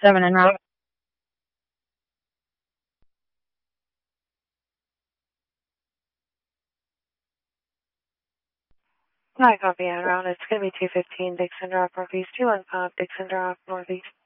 7 en route. Hi, copy en route. It's going to be 215 Dixon Drop Northeast, 21 Pop, Dixon Drop Northeast.